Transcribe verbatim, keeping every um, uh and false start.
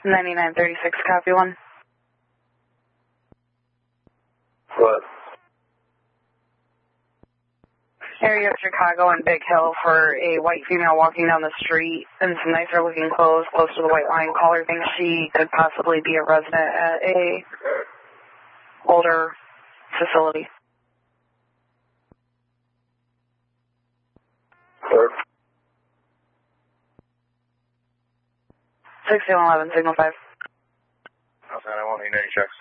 ninety-nine thirty-six, copy one. What? Area of Chicago and Big Hill for a white female walking down the street in some nicer looking clothes close to the white line. Caller thinks she could possibly be a resident at a older facility. Sir? sixty-one eleven, signal five. Okay, I won't need any checks.